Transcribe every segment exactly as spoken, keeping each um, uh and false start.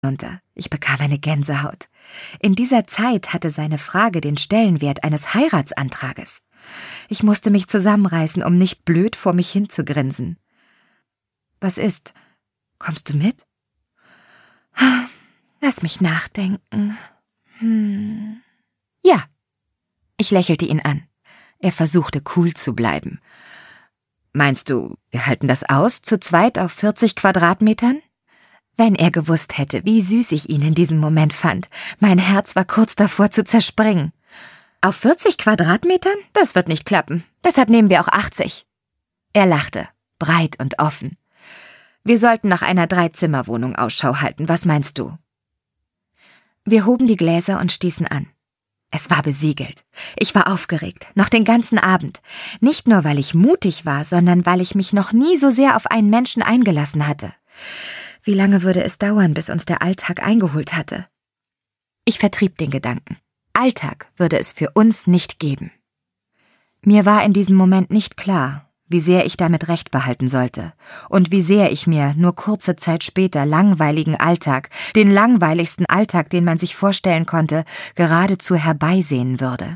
runter. Ich bekam eine Gänsehaut. In dieser Zeit hatte seine Frage den Stellenwert eines Heiratsantrages. Ich musste mich zusammenreißen, um nicht blöd vor mich hinzugrinsen. »Was ist? Kommst du mit?« »Lass mich nachdenken. Hm. Ja.« Ich lächelte ihn an. Er versuchte, cool zu bleiben. »Meinst du, wir halten das aus, zu zweit auf vierzig Quadratmetern?« Wenn er gewusst hätte, wie süß ich ihn in diesem Moment fand. Mein Herz war kurz davor zu zerspringen. »Auf vierzig Quadratmetern? Das wird nicht klappen. Deshalb nehmen wir auch achtzig. Er lachte, breit und offen. »Wir sollten nach einer Dreizimmerwohnung Ausschau halten. Was meinst du?« Wir hoben die Gläser und stießen an. Es war besiegelt. Ich war aufgeregt, noch den ganzen Abend. Nicht nur, weil ich mutig war, sondern weil ich mich noch nie so sehr auf einen Menschen eingelassen hatte. Wie lange würde es dauern, bis uns der Alltag eingeholt hatte? Ich vertrieb den Gedanken. Alltag würde es für uns nicht geben. Mir war in diesem Moment nicht klar, wie sehr ich damit Recht behalten sollte und wie sehr ich mir nur kurze Zeit später langweiligen Alltag, den langweiligsten Alltag, den man sich vorstellen konnte, geradezu herbeisehnen würde.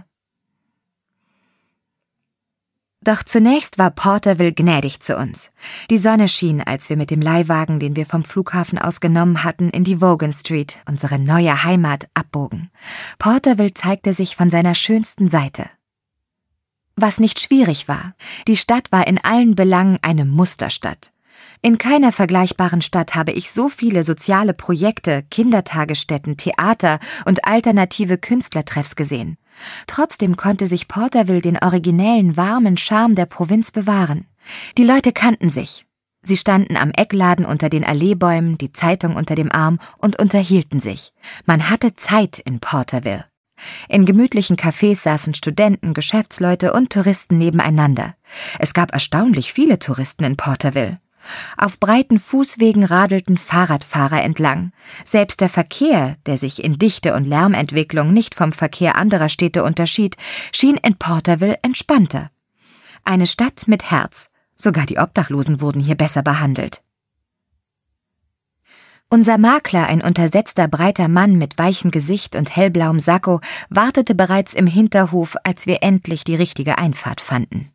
Doch zunächst war Porterville gnädig zu uns. Die Sonne schien, als wir mit dem Leihwagen, den wir vom Flughafen aus genommen hatten, in die Vaughan Street, unsere neue Heimat, abbogen. Porterville zeigte sich von seiner schönsten Seite. Was nicht schwierig war, die Stadt war in allen Belangen eine Musterstadt. In keiner vergleichbaren Stadt habe ich so viele soziale Projekte, Kindertagesstätten, Theater und alternative Künstlertreffs gesehen. Trotzdem konnte sich Porterville den originellen, warmen Charme der Provinz bewahren. Die Leute kannten sich. Sie standen am Eckladen unter den Alleebäumen, die Zeitung unter dem Arm und unterhielten sich. Man hatte Zeit in Porterville. In gemütlichen Cafés saßen Studenten, Geschäftsleute und Touristen nebeneinander. Es gab erstaunlich viele Touristen in Porterville. Auf breiten Fußwegen radelten Fahrradfahrer entlang. Selbst der Verkehr, der sich in Dichte und Lärmentwicklung nicht vom Verkehr anderer Städte unterschied, schien in Porterville entspannter. Eine Stadt mit Herz. Sogar die Obdachlosen wurden hier besser behandelt. Unser Makler, ein untersetzter breiter Mann mit weichem Gesicht und hellblauem Sakko, wartete bereits im Hinterhof, als wir endlich die richtige Einfahrt fanden.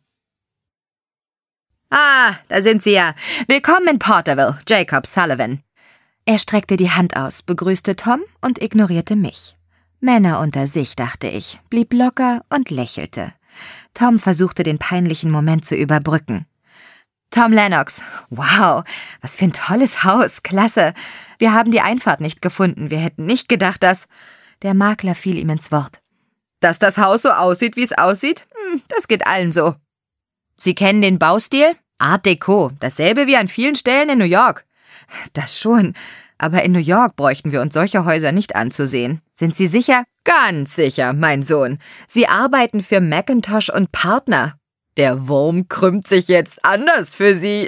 »Ah, da sind Sie ja. Willkommen in Porterville, Jacob Sullivan.« Er streckte die Hand aus, begrüßte Tom und ignorierte mich. Männer unter sich, dachte ich, blieb locker und lächelte. Tom versuchte den peinlichen Moment zu überbrücken. »Tom Lennox. Wow, was für ein tolles Haus, klasse. Wir haben die Einfahrt nicht gefunden, wir hätten nicht gedacht, dass...« Der Makler fiel ihm ins Wort. »Dass das Haus so aussieht, wie es aussieht? Hm, das geht allen so. Sie kennen den Baustil? Art Deco, dasselbe wie an vielen Stellen in New York.« »Das schon, aber in New York bräuchten wir uns solche Häuser nicht anzusehen. Sind Sie sicher?« »Ganz sicher, mein Sohn. Sie arbeiten für Macintosh und Partner. Der Wurm krümmt sich jetzt anders für Sie.«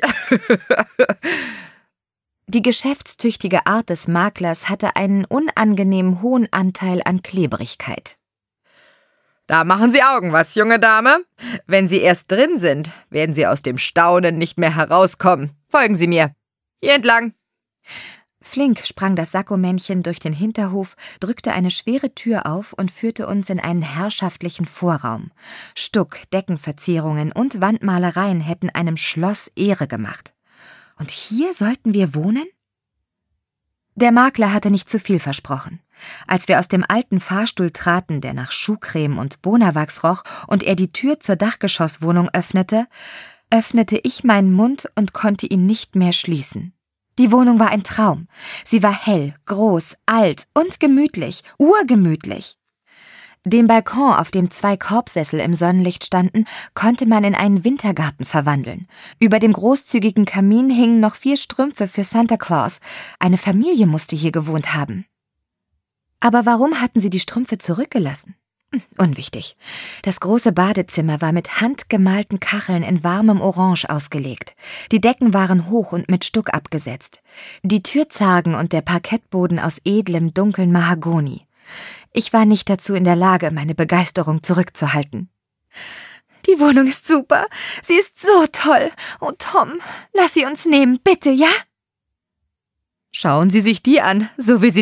Die geschäftstüchtige Art des Maklers hatte einen unangenehm hohen Anteil an Klebrigkeit. »Da machen Sie Augen, was, junge Dame? Wenn Sie erst drin sind, werden Sie aus dem Staunen nicht mehr herauskommen. Folgen Sie mir. Hier entlang.« Flink sprang das Sakkomännchen durch den Hinterhof, drückte eine schwere Tür auf und führte uns in einen herrschaftlichen Vorraum. Stuck, Deckenverzierungen und Wandmalereien hätten einem Schloss Ehre gemacht. Und hier sollten wir wohnen? Der Makler hatte nicht zu viel versprochen. Als wir aus dem alten Fahrstuhl traten, der nach Schuhcreme und Bonawachs roch, und er die Tür zur Dachgeschosswohnung öffnete, öffnete ich meinen Mund und konnte ihn nicht mehr schließen. Die Wohnung war ein Traum. Sie war hell, groß, alt und gemütlich, urgemütlich. Den Balkon, auf dem zwei Korbsessel im Sonnenlicht standen, konnte man in einen Wintergarten verwandeln. Über dem großzügigen Kamin hingen noch vier Strümpfe für Santa Claus. Eine Familie musste hier gewohnt haben. Aber warum hatten sie die Strümpfe zurückgelassen? Hm, unwichtig. Das große Badezimmer war mit handgemalten Kacheln in warmem Orange ausgelegt. Die Decken waren hoch und mit Stuck abgesetzt. Die Türzargen und der Parkettboden aus edlem, dunkeln Mahagoni. Ich war nicht dazu in der Lage, meine Begeisterung zurückzuhalten. »Die Wohnung ist super. Sie ist so toll. Oh, Tom, lass sie uns nehmen, bitte, ja?« Schauen Sie sich die an, so wie sie